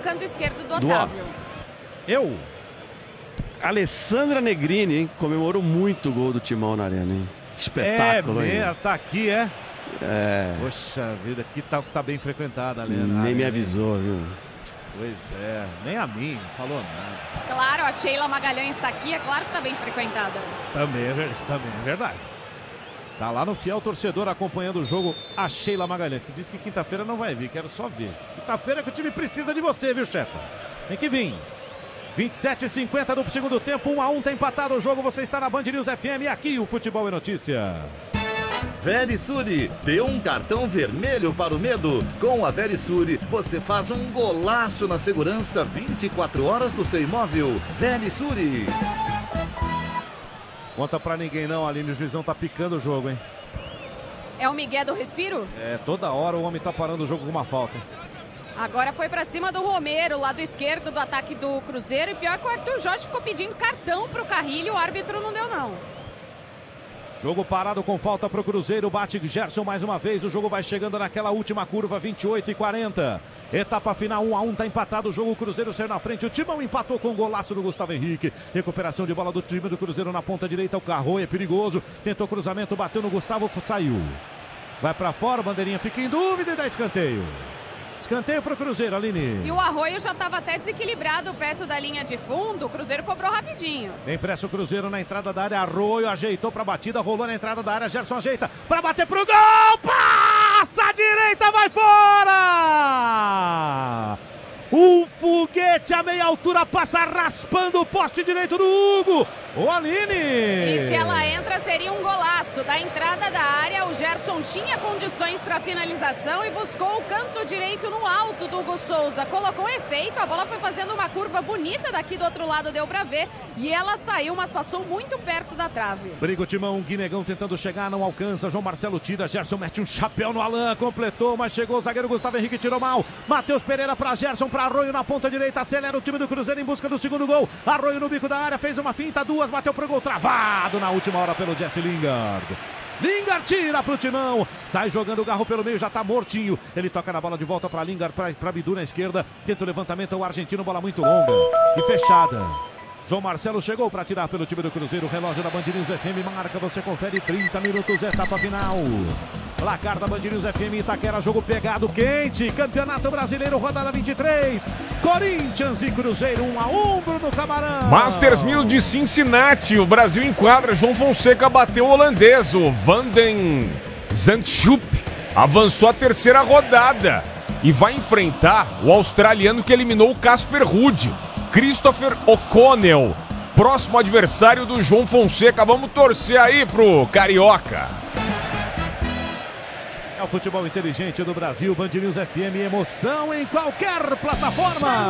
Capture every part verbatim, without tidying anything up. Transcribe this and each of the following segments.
canto esquerdo do Do Otávio. Eu. Alessandra Negrini, hein? Comemorou muito o gol do Timão na arena, hein? Espetáculo, é, hein? É, tá aqui, é? É. Poxa vida, aqui tá, tá bem frequentada a arena. Nem me avisou, viu? Pois é, nem a mim, não falou nada. Claro, a Sheila Magalhães está aqui, é claro que está bem frequentada. Também é, ver- também é verdade. Tá lá no fiel torcedor acompanhando o jogo, a Sheila Magalhães, que disse que quinta-feira não vai vir, quero só ver. Quinta-feira que o time precisa de você, viu, chefa? Tem que vir. vinte e sete e cinquenta do segundo tempo, um a um, tá empatado o jogo, você está na Band News F M, aqui o Futebol é Notícia. Verisure, dê um cartão vermelho para o medo. Com a Verisure, você faz um golaço na segurança vinte e quatro horas do seu imóvel. Verisure. Conta pra ninguém não, Aline, o juizão tá picando o jogo, hein? É o Miguel do Respiro? É, toda hora o homem tá parando o jogo com uma falta. Agora foi pra cima do Romero, lado esquerdo do ataque do Cruzeiro. E pior que o Arthur Jorge ficou pedindo cartão pro Carrilho, o árbitro não deu não. Jogo parado com falta pro Cruzeiro, bate Gerson mais uma vez, o jogo vai chegando naquela última curva, vinte e oito e quarenta. Etapa final, um a um, tá empatado o jogo, o Cruzeiro saiu na frente, o Timão empatou com o golaço do Gustavo Henrique. Recuperação de bola do time do Cruzeiro na ponta direita, o Carro é perigoso, tentou cruzamento, bateu no Gustavo, saiu. Vai pra fora, bandeirinha fica em dúvida e dá escanteio. Escanteio pro Cruzeiro, Aline. E o Arroio já estava até desequilibrado perto da linha de fundo, o Cruzeiro cobrou rapidinho. Vem pressa o Cruzeiro na entrada da área, Arroio ajeitou pra batida, rolou na entrada da área, Gerson ajeita pra bater pro gol, passa a direita, vai fora! Um foguete a meia altura passa raspando o poste direito do Hugo. Ô, Aline! E se ela entra, seria um golaço. Da entrada da área, o Gerson tinha condições para finalização e buscou o canto direito no alto do Hugo Souza. Colocou efeito, a bola foi fazendo uma curva bonita daqui do outro lado, deu para ver. E ela saiu, mas passou muito perto da trave. Briga o Timão, Guinegão tentando chegar, não alcança. João Marcelo tira, Gerson mete um chapéu no Alain, completou, mas chegou o zagueiro Gustavo Henrique, tirou mal. Matheus Pereira para Gerson, para Arroio na ponta direita, acelera o time do Cruzeiro em busca do segundo gol. Arroio no bico da área, fez uma finta, duas, bateu pro gol, travado na última hora pelo Jesse Lingard. Lingard tira pro Timão, sai jogando o Garro pelo meio, já tá mortinho. Ele toca na bola de volta para Lingard, para Bidu na esquerda, tenta o levantamento, o argentino, bola muito longa e fechada. João Marcelo chegou para tirar pelo time do Cruzeiro. O relógio da Band News F M marca, você confere, trinta minutos, etapa final. Placar da Band News F M Itaquera, jogo pegado, quente. Campeonato Brasileiro, rodada vinte e três. Corinthians e Cruzeiro, um a um, Bruno Camarão. Masters mil de Cincinnati, o Brasil enquadra. João Fonseca bateu o holandês, o Vanden Zandschulp. Avançou a terceira rodada e vai enfrentar o australiano que eliminou o Casper Ruud. Christopher O'Connell, próximo adversário do João Fonseca. Vamos torcer aí pro Carioca. É o futebol inteligente do Brasil, Band News F M, emoção em qualquer plataforma.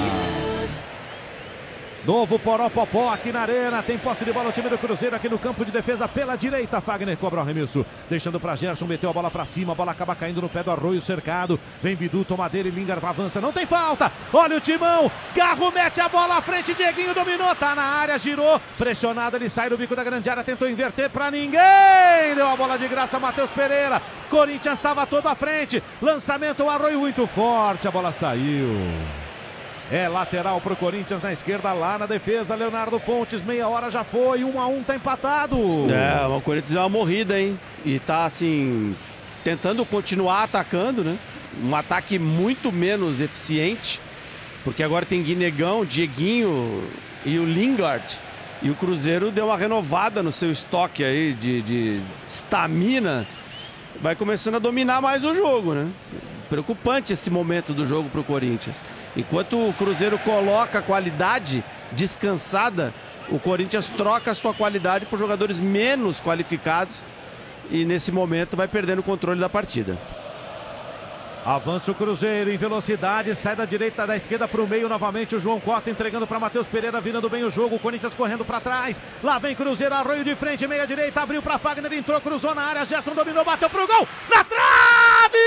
Novo Poropopó aqui na arena, tem posse de bola o time do Cruzeiro aqui no campo de defesa pela direita. Fagner cobra o arremesso, deixando para Gerson, meteu a bola para cima, a bola acaba caindo no pé do Arroio cercado. Vem Bidu, toma dele, Lingard avança, não tem falta. Olha o Timão, Garro mete a bola à frente, Dieguinho dominou, tá na área, girou, pressionado, ele sai do bico da grande área, tentou inverter para ninguém. Deu a bola de graça, Matheus Pereira. Corinthians estava todo à frente, lançamento, o Arroio muito forte, a bola saiu. É lateral pro Corinthians na esquerda, lá na defesa, Leonardo Fontes, meia hora já foi, um a um, tá empatado. É, o Corinthians é uma morrida, hein? E tá, assim, tentando continuar atacando, né? Um ataque muito menos eficiente, porque agora tem Guinegão, Dieguinho e o Lingard. E o Cruzeiro deu uma renovada no seu estoque aí de estamina. Vai começando a dominar mais o jogo, né? Preocupante esse momento do jogo para o Corinthians. Enquanto o Cruzeiro coloca a qualidade descansada, o Corinthians troca a sua qualidade por jogadores menos qualificados e nesse momento vai perdendo o controle da partida. Avança o Cruzeiro em velocidade, sai da direita, da esquerda para o meio novamente, o João Costa entregando para Matheus Pereira, virando bem o jogo, o Corinthians correndo para trás, lá vem Cruzeiro, Arroio de frente, meia direita, abriu para Fagner, entrou, cruzou na área, Gerson dominou, bateu pro gol, na trave!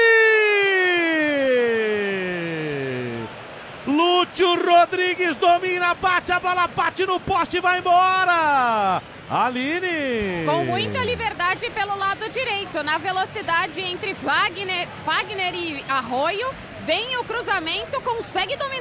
Lúcio Rodrigues domina, bate a bola, bate no poste e vai embora! Aline! Com muita liberdade pelo lado direito, na velocidade entre Fagner, Fagner e Arroio, vem o cruzamento, consegue dominar.